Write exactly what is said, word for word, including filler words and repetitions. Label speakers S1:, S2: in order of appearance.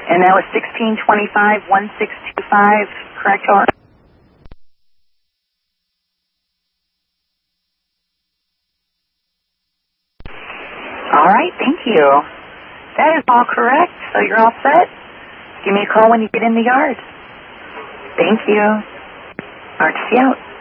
S1: And that was sixteen twenty-five, one six two five, correct, Art? All right, thank you. That is all correct, so you're all set. Give me a call when you get in the yard. Thank you. R T C out.